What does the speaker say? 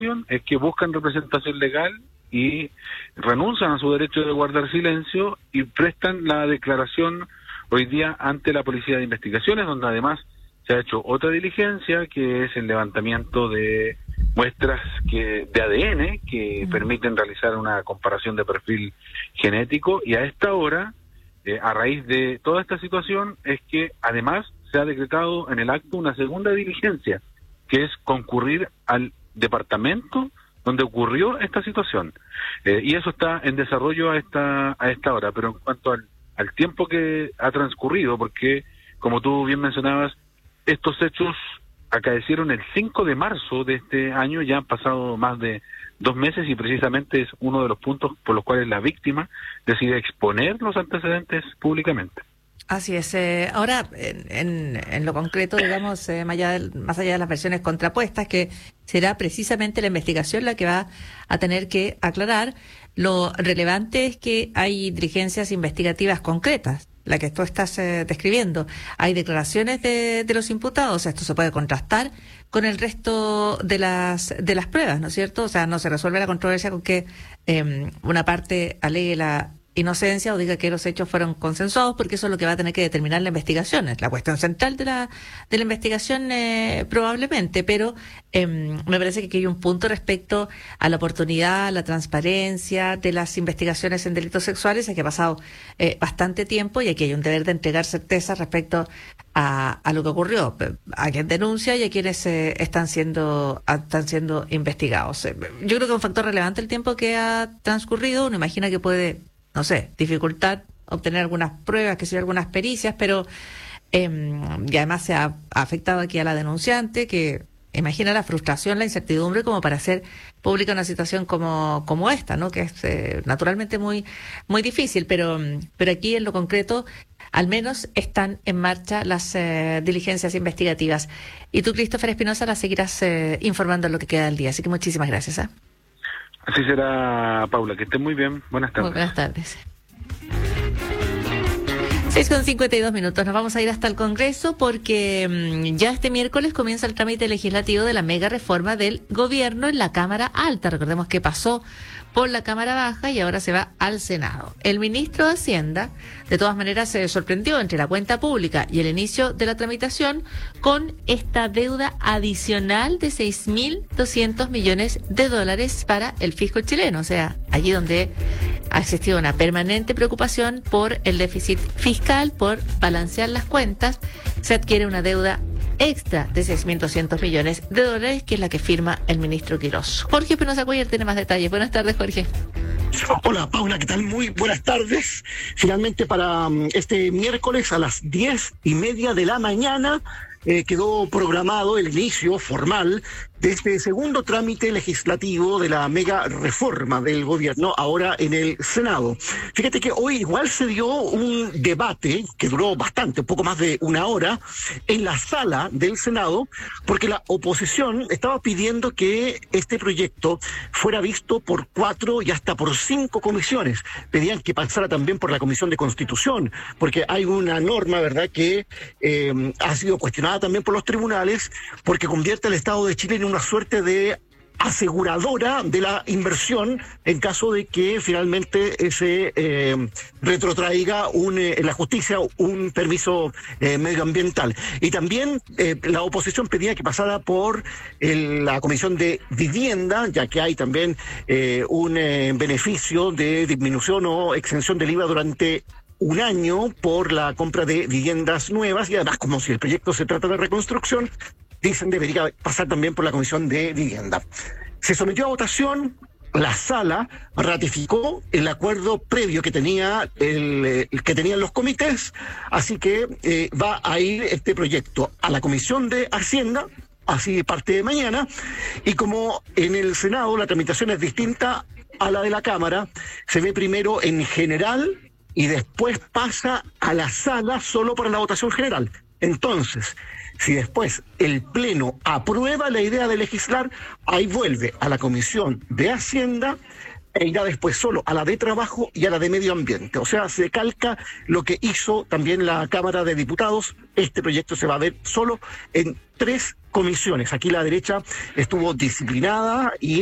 es que buscan representación legal y renuncian a su derecho de guardar silencio y prestan la declaración hoy día ante la Policía de Investigaciones, donde además se ha hecho otra diligencia, que es el levantamiento de muestras de ADN que permiten realizar una comparación de perfil genético, y a esta hora, a raíz de toda esta situación, es que además se ha decretado en el acto una segunda diligencia, que es concurrir al departamento donde ocurrió esta situación, y eso está en desarrollo a esta hora. Pero en cuanto al tiempo que ha transcurrido, porque como tú bien mencionabas, estos hechos acaecieron el 5 de marzo de este año, ya han pasado más de 2 meses, y precisamente es uno de los puntos por los cuales la víctima decide exponer los antecedentes públicamente. Así es. Ahora, en lo concreto, digamos, más allá de las versiones contrapuestas, que será precisamente la investigación la que va a tener que aclarar, lo relevante es que hay diligencias investigativas concretas, la que tú estás describiendo. Hay declaraciones de los imputados, esto se puede contrastar con el resto de las pruebas, ¿no es cierto? O sea, no se resuelve la controversia con que una parte alegue la inocencia o diga que los hechos fueron consensuados, porque eso es lo que va a tener que determinar la investigación. Es la cuestión central de la investigación, probablemente, pero me parece que aquí hay un punto respecto a la oportunidad, la transparencia de las investigaciones en delitos sexuales, que ha pasado bastante tiempo, y aquí hay un deber de entregar certeza respecto a lo que ocurrió, a quien denuncia y a quienes están siendo investigados. Yo creo que es un factor relevante el tiempo que ha transcurrido. Uno imagina que puede, no sé, dificultad obtener algunas pruebas, que sea algunas pericias, pero y además se ha afectado aquí a la denunciante, que imagina la frustración, la incertidumbre como para hacer pública una situación como esta, ¿no? Que es naturalmente muy muy difícil, pero aquí en lo concreto al menos están en marcha las diligencias investigativas. Y tú, Christopher Espinosa, las seguirás informando en lo que queda del día. Así que muchísimas gracias. Así será, Paula, que esté muy bien. Buenas tardes. Muy buenas tardes. 6:52. Nos vamos a ir hasta el Congreso porque ya este miércoles comienza el trámite legislativo de la mega reforma del gobierno en la Cámara Alta. Recordemos que pasó por la Cámara Baja y ahora se va al Senado. El ministro de Hacienda, de todas maneras, se sorprendió entre la cuenta pública y el inicio de la tramitación con esta deuda adicional de $6.200 millones para el fisco chileno. O sea, allí donde ha existido una permanente preocupación por el déficit fiscal, por balancear las cuentas, se adquiere una deuda extra de $6.200 millones, que es la que firma el ministro Quirós. Jorge Espinosa Cuéllar tiene más detalles. Buenas tardes, Jorge. Hola, Paula, ¿qué tal? Muy buenas tardes. Finalmente, para este miércoles a las 10:30 de la mañana quedó programado el inicio formal de este segundo trámite legislativo de la mega reforma del gobierno, ahora en el Senado. Fíjate que hoy igual se dio un debate que duró bastante, un poco más de una hora, en la sala del Senado, porque la oposición estaba pidiendo que este proyecto fuera visto por 4 y hasta por 5 comisiones. Pedían que pasara también por la Comisión de Constitución, porque hay una norma, ¿verdad?, que ha sido cuestionada también por los tribunales, porque convierte al Estado de Chile en una suerte de aseguradora de la inversión en caso de que finalmente se retrotraiga en la justicia un permiso medioambiental. Y también la oposición pedía que pasara por la Comisión de Vivienda, ya que hay también un beneficio de disminución o exención del IVA durante un año por la compra de viviendas nuevas, y además, como si el proyecto se trata de reconstrucción, dicen debería pasar también por la Comisión de Vivienda. Se sometió a votación, la sala ratificó el acuerdo previo que tenía que tenían los comités, así que va a ir este proyecto a la Comisión de Hacienda, así parte de mañana, y como en el Senado la tramitación es distinta a la de la Cámara, se ve primero en general y después pasa a la sala solo para la votación general. Entonces, si después el Pleno aprueba la idea de legislar, ahí vuelve a la Comisión de Hacienda e irá después solo a la de Trabajo y a la de Medio Ambiente. O sea, se calca lo que hizo también la Cámara de Diputados. Este proyecto se va a ver solo en 3 comisiones. Aquí la derecha estuvo disciplinada y